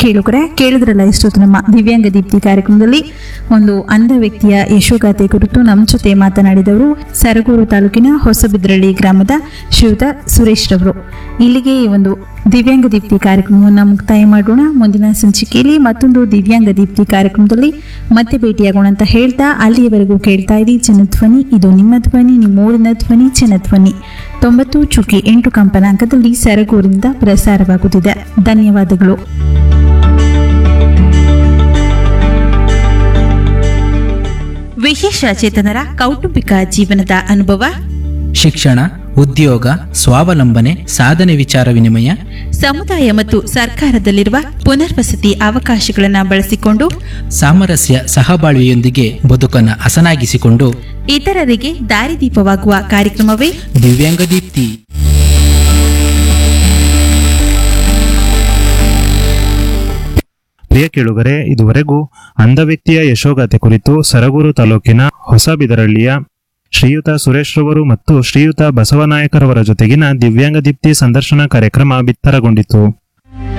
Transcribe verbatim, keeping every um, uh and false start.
ಕೇಳುಗರೆ ಕೇಳಿದ್ರಲ್ಲ ಇಷ್ಟೊತ್ತು ನಮ್ಮ ದಿವ್ಯಾಂಗ ದೀಪ್ತಿ ಕಾರ್ಯಕ್ರಮದಲ್ಲಿ ಒಂದು ಅಂಧ ವ್ಯಕ್ತಿಯ ಯಶೋಗಾಥೆ ಕುರಿತು ನಮ್ಮ ಜೊತೆ ಮಾತನಾಡಿದವರು ಸರಗೂರು ತಾಲೂಕಿನ ಹೊಸಬಿದ್ರಳ್ಳಿ ಗ್ರಾಮದ ಶ್ರೀಯುತ ಸುರೇಶ್ ರವರು. ಇಲ್ಲಿಗೆ ಈ ಒಂದು ದಿವ್ಯಾಂಗ ದೀಪ್ತಿ ಕಾರ್ಯಕ್ರಮವನ್ನು ಮುಕ್ತಾಯ ಮಾಡೋಣ. ಮುಂದಿನ ಸಂಚಿಕೆಯಲ್ಲಿ ಮತ್ತೊಂದು ದಿವ್ಯಾಂಗ ದೀಪ್ತಿ ಕಾರ್ಯಕ್ರಮದಲ್ಲಿ ಮತ್ತೆ ಭೇಟಿಯಾಗೋಣ ಅಂತ ಹೇಳ್ತಾ ಅಲ್ಲಿಯವರೆಗೂ ಕೇಳ್ತಾ ಇರಿ ಜನಧ್ವನಿ. ಇದು ನಿಮ್ಮ ಧ್ವನಿ, ನಿಮ್ಮ ಊರಿನ ಧ್ವನಿ ಜನಧ್ವನಿ ತೊಂಬತ್ತು ಚುಕ್ಕಿ ಎಂಟು ಕಂಪನಾಂಕದಲ್ಲಿ ಸರಗೂರಿನಿಂದ ಪ್ರಸಾರವಾಗುತ್ತಿದೆ. ಧನ್ಯವಾದಗಳು. ವಿಶೇಷ ಚೇತನರ ಕೌಟುಂಬಿಕ ಜೀವನದ ಅನುಭವ, ಶಿಕ್ಷಣ, ಉದ್ಯೋಗ, ಸ್ವಾವಲಂಬನೆ, ಸಾಧನೆ ವಿಚಾರ ವಿನಿಮಯ, ಸಮುದಾಯ ಮತ್ತು ಸರ್ಕಾರದಲ್ಲಿರುವ ಪುನರ್ವಸತಿ ಅವಕಾಶಗಳನ್ನು ಬಳಸಿಕೊಂಡು ಸಾಮರಸ್ಯ ಸಹಬಾಳ್ವೆಯೊಂದಿಗೆ ಬದುಕನ್ನು ಹಸನಾಗಿಸಿಕೊಂಡು ಇತರರಿಗೆ ದಾರಿದೀಪವಾಗುವ ಕಾರ್ಯಕ್ರಮವೇ ದಿವ್ಯಾಂಗ ದೀಪ್ತಿ. ಪ್ರಿಯ ಕೇಳುಗರೆ, ಇದುವರೆಗೂ ಅಂಧ ವ್ಯಕ್ತಿಯ ಯಶೋಗಾಥೆ ಕುರಿತು ಸರಗೂರು ತಾಲೂಕಿನ ಹೊಸಬಿದರಳ್ಳಿಯ ಶ್ರೀಯುತ ಸುರೇಶ್ ರವರು ಮತ್ತು ಶ್ರೀಯುತ ಬಸವನಾಯಕರವರ ಜೊತೆಗಿನ ದಿವ್ಯಾಂಗ ದೀಪ್ತಿ ಸಂದರ್ಶನ ಕಾರ್ಯಕ್ರಮ ಬಿತ್ತರಗೊಂಡಿತು.